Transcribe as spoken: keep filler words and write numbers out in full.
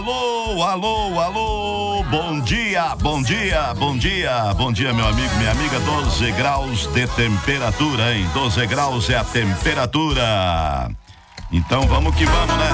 Alô, alô, alô, bom dia, bom dia, bom dia, bom dia, meu amigo, minha amiga. Doze graus de temperatura, hein? Doze graus é a temperatura. Então vamos que vamos, né?